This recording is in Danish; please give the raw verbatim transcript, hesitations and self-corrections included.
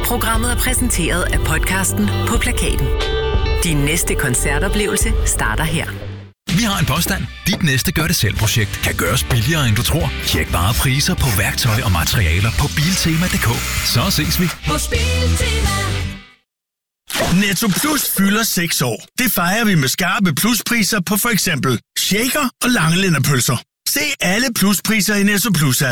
Programmet er præsenteret af podcasten På Plakaten. Din næste koncertoplevelse starter her. Vi har en påstand. Dit næste gør-det-selv-projekt kan gøres billigere, end du tror. Tjek bare priser på værktøj og materialer på biltema punktum d k. Så ses vi hos Biltema. Netto Plus fylder seks år. Det fejrer vi med skarpe pluspriser på for eksempel shaker og lange lænderpølser. Se alle pluspriser i Netto Plus.